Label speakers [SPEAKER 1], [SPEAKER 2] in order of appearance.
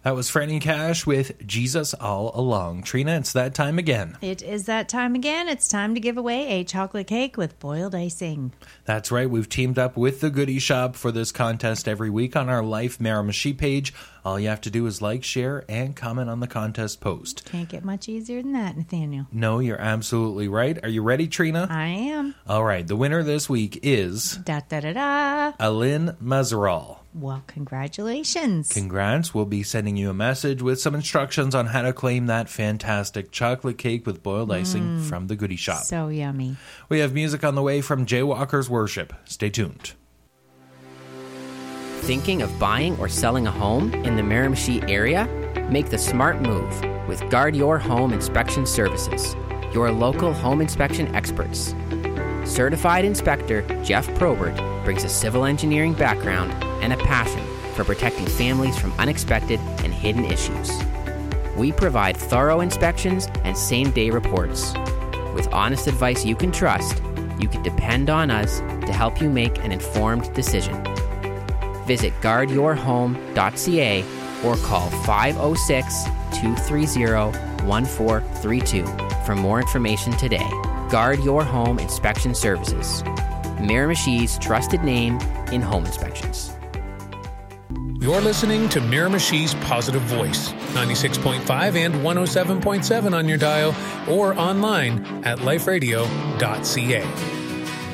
[SPEAKER 1] That was Franny Cash with Jesus All Along. Trina, it's that time again.
[SPEAKER 2] It is that time again. It's time to give away a chocolate cake with boiled icing.
[SPEAKER 1] That's right. We've teamed up with the Goodie Shop for this contest every week on our Life Miramichi page. All you have to do is like, share, and comment on the contest post.
[SPEAKER 2] Can't get much easier than that, Nathaniel.
[SPEAKER 1] No, you're absolutely right. Are you ready, Trina?
[SPEAKER 2] I am.
[SPEAKER 1] All right. The winner this week is... Alin Mazaral.
[SPEAKER 2] Well, congratulations.
[SPEAKER 1] Congrats. We'll be sending you a message with some instructions on how to claim that fantastic chocolate cake with boiled icing from the Goodie Shop.
[SPEAKER 2] So yummy.
[SPEAKER 1] We have music on the way from Jaywalker's Worship. Stay tuned.
[SPEAKER 3] Thinking of buying or selling a home in the Miramichi area? Make the smart move with Guard Your Home Inspection Services, your local home inspection experts. Certified inspector Jeff Probert brings a civil engineering background and a passion for protecting families from unexpected and hidden issues. We provide thorough inspections and same-day reports. With honest advice you can trust, you can depend on us to help you make an informed decision. Visit guardyourhome.ca or call 506-230-1432 for more information today. Guard Your Home Inspection Services, Miramichi's trusted name in home inspections.
[SPEAKER 4] You're listening to Miramichi's Positive Voice, 96.5 and 107.7 on your dial or online at liferadio.ca.